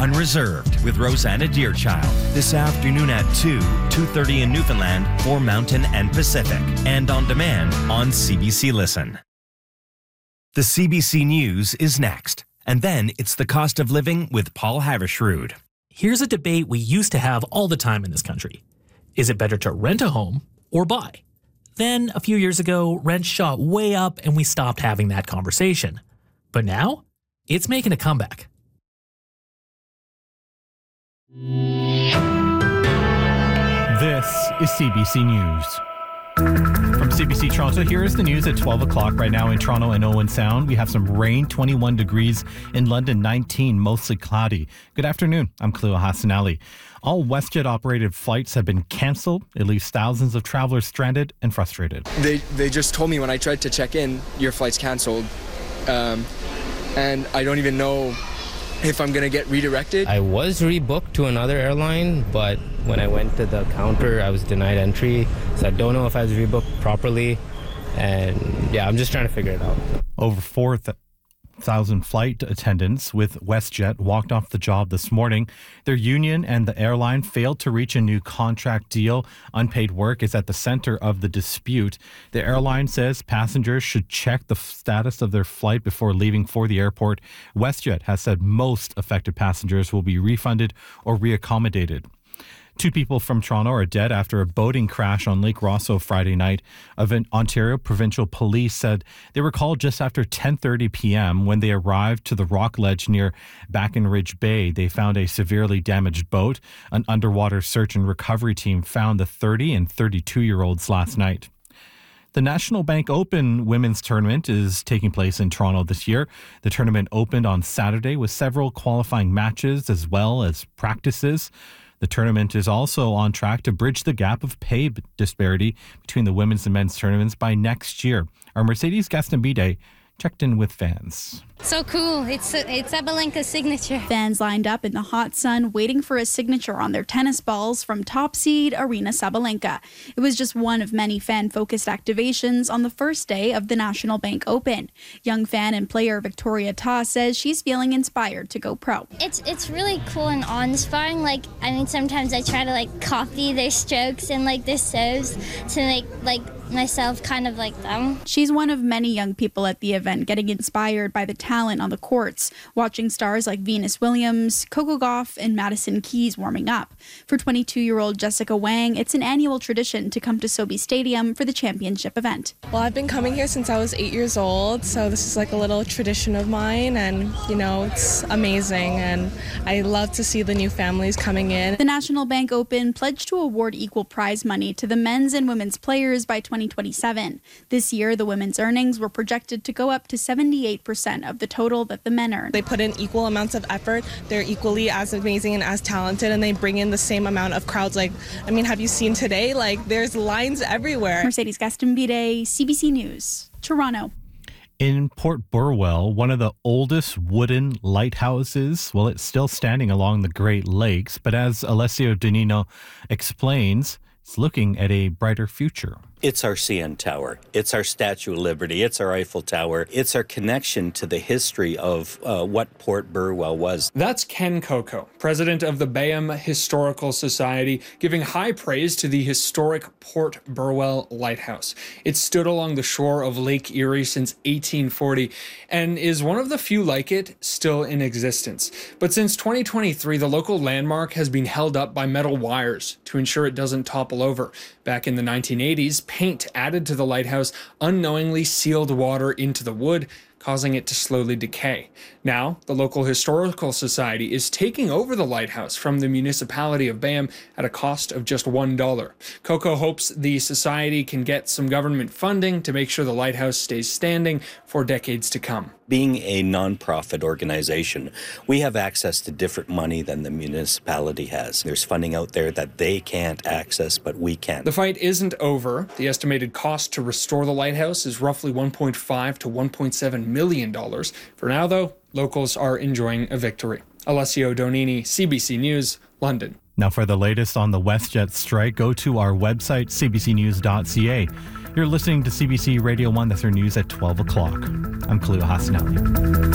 Unreserved with Rosanna Deerchild this afternoon at 2:30 in Newfoundland for Mountain and Pacific, and on demand on CBC Listen. The CBC News is next, and then it's the cost of living with Paul Havershrud. Here's a debate we used to have all the time in this country. Is it better to rent a home or buy? Then, a few years ago, rent shot way up and we stopped having that conversation. But now, it's making a comeback. This is CBC News. From CBC Toronto, here is the news at 12 o'clock right now in Toronto and Owen Sound. We have some rain, 21 degrees. In London, 19, mostly cloudy. Good afternoon. I'm Cleo Hassanali. All WestJet operated flights have been cancelled. It leaves thousands of travelers stranded and frustrated. They just told me when I tried to check in, your flight's cancelled. And I don't even know if I'm going to get redirected. I was rebooked to another airline, but when I went to the counter, I was denied entry. So I don't know if I was rebooked properly. And yeah, I'm just trying to figure it out. Over 4,000 flight attendants with WestJet walked off the job this morning. Their union and the airline failed to reach a new contract deal. Unpaid work is at the center of the dispute. The airline says passengers should check the status of their flight before leaving for the airport. WestJet has said most affected passengers will be refunded or reaccommodated. 2 people from Toronto are dead after a boating crash on Lake Rosso Friday night. Ontario Provincial Police said they were called just after 10:30 p.m. When they arrived to the rock ledge near Brackenridge Bay, they found a severely damaged boat. An underwater search and recovery team found the 30 and 32-year-olds last night. The National Bank Open Women's Tournament is taking place in Toronto this year. The tournament opened on Saturday with several qualifying matches as well as practices. The tournament is also on track to bridge the gap of pay disparity between the women's and men's tournaments by next year. Our Mercedes Gastambide checked in with fans. So cool. It's Sabalenka's signature. Fans lined up in the hot sun waiting for a signature on their tennis balls from top seed Aryna Sabalenka. It was just one of many fan-focused activations on the first day of the National Bank Open. Young fan and player Victoria Ta says she's feeling inspired to go pro. It's really cool and awe-inspiring. Sometimes I try to copy their strokes and their serves to make myself kind of like them. She's one of many young people at the event getting inspired by the talent on the courts, watching stars like Venus Williams, Coco Gauff, and Madison Keys warming up. For 22-year-old Jessica Wang, it's an annual tradition to come to Sobeys Stadium for the championship event. Well, I've been coming here since I was 8 years old, so this is a little tradition of mine, and it's amazing, and I love to see the new families coming in. The National Bank Open pledged to award equal prize money to the men's and women's players by 2027. This year, the women's earnings were projected to go up to 78% of the total that the men earn. They put in equal amounts of effort. They're equally as amazing and as talented, and they bring in the same amount of crowds. Have you seen today? There's lines everywhere. Mercedes Gastambide, CBC News, Toronto. In Port Burwell, one of the oldest wooden lighthouses, it's still standing along the Great Lakes, but as Alessio Donino explains, it's looking at a brighter future. It's our CN Tower. It's our Statue of Liberty. It's our Eiffel Tower. It's our connection to the history of what Port Burwell was. That's Ken Coco, president of the Bayham Historical Society, giving high praise to the historic Port Burwell Lighthouse. It stood along the shore of Lake Erie since 1840 and is one of the few like it still in existence. But since 2023, the local landmark has been held up by metal wires to ensure it doesn't topple over. Back in the 1980s, paint added to the lighthouse unknowingly sealed water into the wood, causing it to slowly decay. Now, the local historical society is taking over the lighthouse from the municipality of Bayham at a cost of just $1. Coco hopes the society can get some government funding to make sure the lighthouse stays standing for decades to come. Being a nonprofit organization, we have access to different money than the municipality has. There's funding out there that they can't access, but we can. The fight isn't over. The estimated cost to restore the lighthouse is roughly $1.5 to $1.7 million. For now, though, locals are enjoying a victory. Alessio Donini, CBC News, London. Now, for the latest on the WestJet strike, go to our website, cbcnews.ca. You're listening to CBC Radio 1. That's our news at 12 o'clock. I'm Khalil Hassanali.